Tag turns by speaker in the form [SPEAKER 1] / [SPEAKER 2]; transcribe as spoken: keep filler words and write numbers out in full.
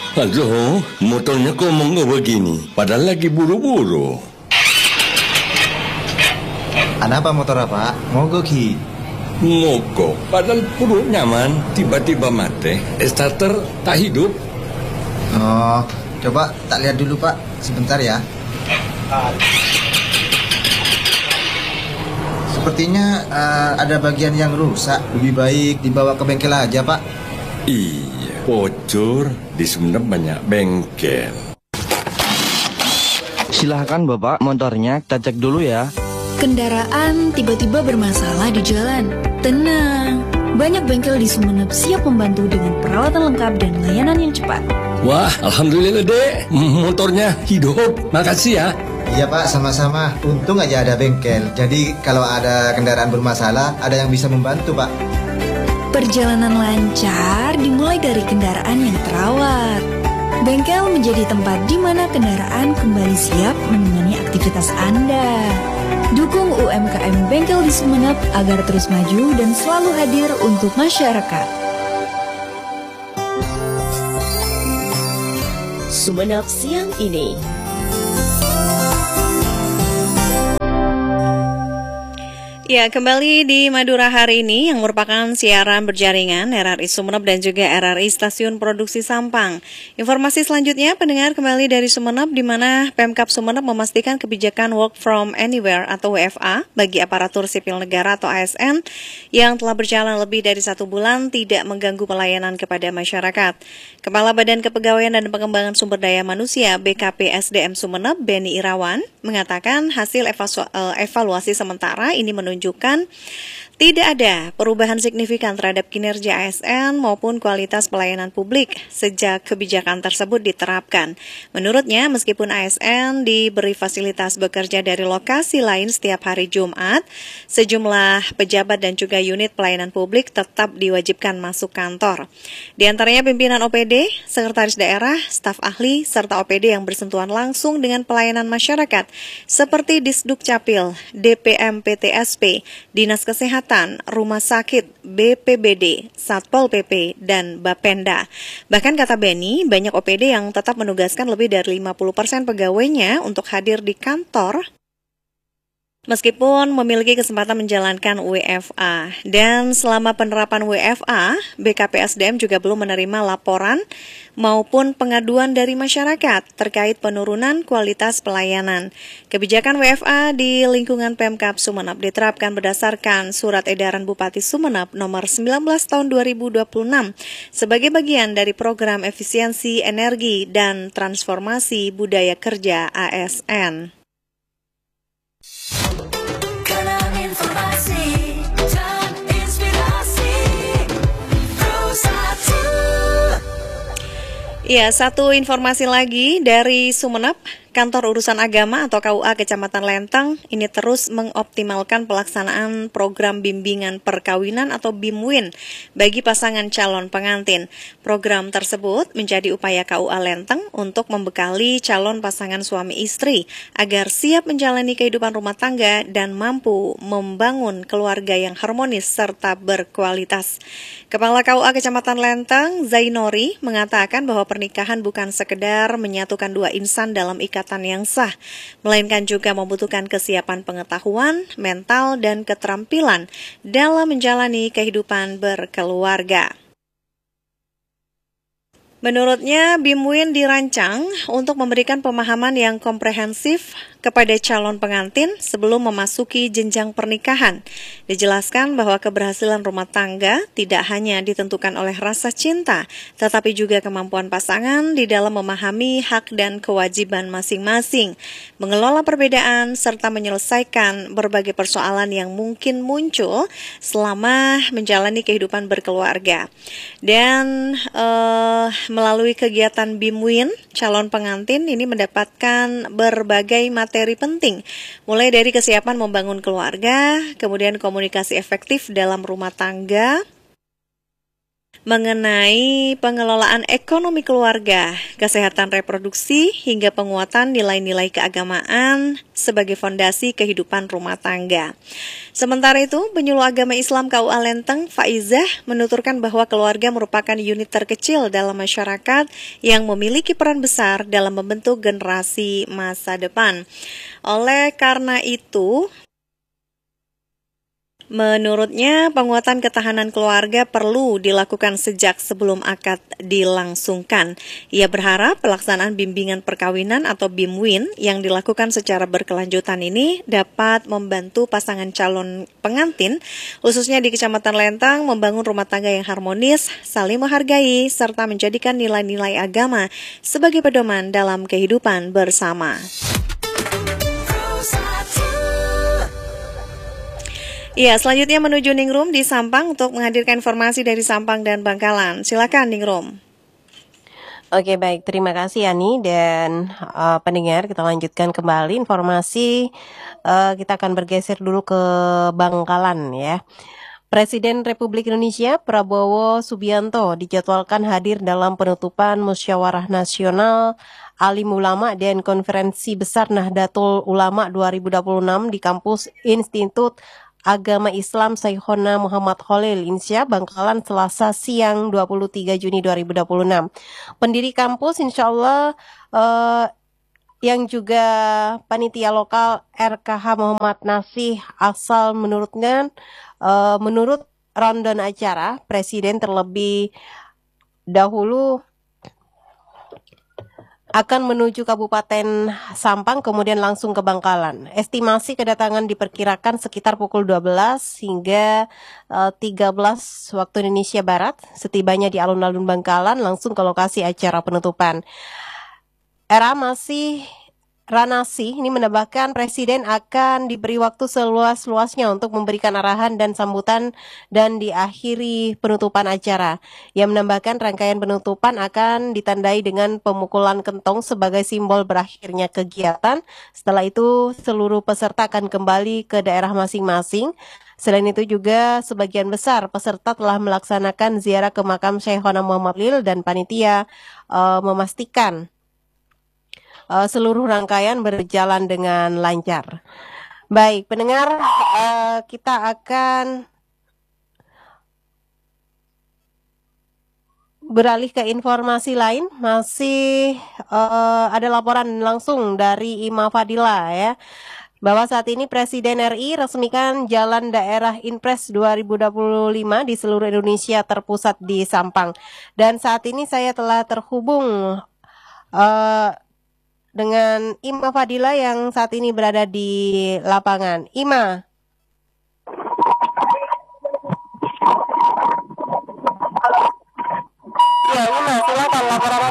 [SPEAKER 1] Aduh, motornya kok monggo begini, padahal lagi buru-buru.
[SPEAKER 2] Ada apa motor apa? Mogok Ki.
[SPEAKER 1] Mogok, padahal perut nyaman, tiba-tiba mati, starter tak hidup.
[SPEAKER 2] Oh, coba tak lihat dulu Pak, sebentar ya. Sepertinya uh, ada bagian yang rusak. Lebih baik dibawa ke bengkel aja Pak.
[SPEAKER 1] Iya, bocor, di Sumenep banyak bengkel.
[SPEAKER 3] Silahkan Bapak, motornya kita cek dulu ya.
[SPEAKER 4] Kendaraan tiba-tiba bermasalah di jalan. Tenang, banyak bengkel di Sumenep siap membantu dengan perawatan lengkap dan layanan yang cepat.
[SPEAKER 1] Wah, alhamdulillah dek, motornya hidup. Makasih ya.
[SPEAKER 2] Iya Pak, sama-sama. Untung aja ada bengkel. Jadi kalau ada kendaraan bermasalah, ada yang bisa membantu Pak.
[SPEAKER 4] Perjalanan lancar dimulai dari kendaraan yang terawat. Bengkel menjadi tempat di mana kendaraan kembali siap menemani aktivitas Anda. Dukung U M K M bengkel di Sumenep agar terus maju dan selalu hadir untuk masyarakat.
[SPEAKER 5] Sumenep siang ini.
[SPEAKER 6] Ya, kembali di Madura hari ini yang merupakan siaran berjaringan R R I Sumenep dan juga R R I Stasiun Produksi Sampang. Informasi selanjutnya, pendengar kembali dari Sumenep, di mana Pemkab Sumenep memastikan kebijakan Work from Anywhere atau W F A bagi aparatur sipil negara atau A S N yang telah berjalan lebih dari satu bulan tidak mengganggu pelayanan kepada masyarakat. Kepala Badan Kepegawaian dan Pengembangan Sumber Daya Manusia B K P S D M Sumenep, Beni Irawan, mengatakan hasil evaluasi sementara ini menunjukkan menunjukkan tidak ada perubahan signifikan terhadap kinerja A S N maupun kualitas pelayanan publik sejak kebijakan tersebut diterapkan. Menurutnya, meskipun A S N diberi fasilitas bekerja dari lokasi lain setiap hari Jumat, sejumlah pejabat dan juga unit pelayanan publik tetap diwajibkan masuk kantor. Di antaranya pimpinan O P D, sekretaris daerah, staf ahli, serta O P D yang bersentuhan langsung dengan pelayanan masyarakat seperti Disduk Capil, D P M P T S P, Dinas Kesehatan, Rumah Sakit, B P B D, Satpol P P, dan Bapenda. Bahkan kata Beni, banyak O P D yang tetap menugaskan lebih dari lima puluh persen pegawainya untuk hadir di kantor meskipun memiliki kesempatan menjalankan W F A. Dan selama penerapan W F A, B K P S D M juga belum menerima laporan maupun pengaduan dari masyarakat terkait penurunan kualitas pelayanan. Kebijakan W F A di lingkungan Pemkab Sumenep diterapkan berdasarkan Surat Edaran Bupati Sumenep nomor sembilan belas tahun dua ribu dua puluh enam sebagai bagian dari program efisiensi energi dan transformasi budaya kerja A S N.
[SPEAKER 5] Kanal informasi dan inspirasi Bersatu.
[SPEAKER 6] Ya, satu informasi lagi dari Sumenep. Kantor Urusan Agama atau K U A Kecamatan Lenteng ini terus mengoptimalkan pelaksanaan program bimbingan perkawinan atau BIMWIN bagi pasangan calon pengantin. Program tersebut menjadi upaya K U A Lenteng untuk membekali calon pasangan suami istri agar siap menjalani kehidupan rumah tangga dan mampu membangun keluarga yang harmonis serta berkualitas. Kepala K U A Kecamatan Lenteng, Zainori, mengatakan bahwa pernikahan bukan sekedar menyatukan dua insan dalam ikatan yang sah, melainkan juga membutuhkan kesiapan pengetahuan, mental, dan keterampilan dalam menjalani kehidupan berkeluarga. Menurutnya, BIMWIN dirancang untuk memberikan pemahaman yang komprehensif kepada calon pengantin sebelum memasuki jenjang pernikahan. Dijelaskan bahwa keberhasilan rumah tangga tidak hanya ditentukan oleh rasa cinta, tetapi juga kemampuan pasangan di dalam memahami hak dan kewajiban masing-masing, mengelola perbedaan, serta menyelesaikan berbagai persoalan yang mungkin muncul selama menjalani kehidupan berkeluarga. Dan uh, melalui kegiatan BIMWIN, calon pengantin ini mendapatkan berbagai materi penting, mulai dari kesiapan membangun keluarga, kemudian komunikasi efektif dalam rumah tangga, mengenai pengelolaan ekonomi keluarga, kesehatan reproduksi, hingga penguatan nilai-nilai keagamaan sebagai fondasi kehidupan rumah tangga. Sementara itu, penyuluh agama Islam K U A Lenteng, Faizah, menuturkan bahwa keluarga merupakan unit terkecil dalam masyarakat yang memiliki peran besar dalam membentuk generasi masa depan. Oleh karena itu, menurutnya, penguatan ketahanan keluarga perlu dilakukan sejak sebelum akad dilangsungkan. Ia berharap pelaksanaan bimbingan perkawinan atau BIMWIN yang dilakukan secara berkelanjutan ini dapat membantu pasangan calon pengantin, khususnya di Kecamatan Lentang, membangun rumah tangga yang harmonis, saling menghargai, serta menjadikan nilai-nilai agama sebagai pedoman dalam kehidupan bersama. Ya, selanjutnya menuju Ningrum di Sampang untuk menghadirkan informasi dari Sampang dan Bangkalan. Silakan Ningrum.
[SPEAKER 7] Oke, baik, terima kasih Yani dan uh, pendengar. Kita lanjutkan kembali informasi. Uh, kita akan bergeser dulu ke Bangkalan ya. Presiden Republik Indonesia Prabowo Subianto dijadwalkan hadir dalam penutupan Musyawarah Nasional Alim Ulama dan Konferensi Besar Nahdlatul Ulama dua ribu dua puluh enam di kampus Institut Agama Islam Syekhona Muhammad Khalil, Insya, Bangkalan, Selasa siang dua puluh tiga Juni dua ribu dua puluh enam. Pendiri kampus insya Allah uh, yang juga panitia lokal R K H Muhammad Nasih asal menurutnya uh, menurut rundown acara Presiden terlebih dahulu akan menuju Kabupaten Sampang kemudian langsung ke Bangkalan. Estimasi kedatangan diperkirakan sekitar pukul dua belas hingga uh, tiga belas waktu Indonesia Barat. Setibanya di alun-alun Bangkalan langsung ke lokasi acara penutupan. Era masih Ranasi ini menambahkan Presiden akan diberi waktu seluas-luasnya untuk memberikan arahan dan sambutan dan diakhiri penutupan acara. Ia menambahkan rangkaian penutupan akan ditandai dengan pemukulan kentong sebagai simbol berakhirnya kegiatan. Setelah itu seluruh peserta akan kembali ke daerah masing-masing. Selain itu juga sebagian besar peserta telah melaksanakan ziarah ke makam Syekhona Muhammad Khalil dan panitia uh, memastikan Uh, seluruh rangkaian berjalan dengan lancar. Baik, pendengar, uh, kita akan beralih ke informasi lain. Masih uh, ada laporan langsung dari Ima Fadila ya, bahwa saat ini Presiden R I resmikan Jalan Daerah Inpres dua ribu dua puluh lima di seluruh Indonesia terpusat di Sampang. Dan saat ini saya telah terhubung uh, dengan Ima Fadila yang saat ini berada di lapangan. Ima. Ya, Ima, silakan laporan